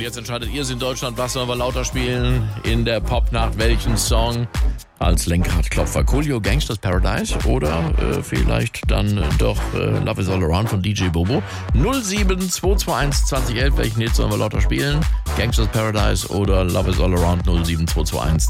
jetzt entscheidet ihr es in Deutschland, was sollen wir lauter spielen in der Popnacht, welchen Song als Lenkradklopfer? Coolio, Gangsters Paradise oder vielleicht dann doch Love is All Around von DJ Bobo. 07221 2011, welchen Hit sollen wir lauter spielen? Gangsters Paradise oder Love is All Around? 07221